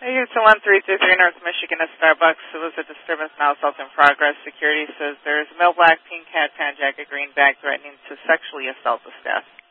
Hey, it's 1333 North Michigan at Starbucks. It was a disturbance, now assault in progress. Security says there is a male black, pink hat, tan jacket, green bag threatening to sexually assault the staff.